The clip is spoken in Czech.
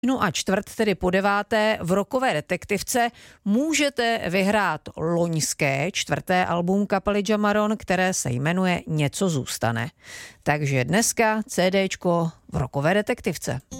No a čtvrt, tedy po 9. v Rockové detektivce můžete vyhrát loňské 4. album kapely Jamaron, které se jmenuje Něco zůstane. Takže dneska CDčko v Rockové detektivce.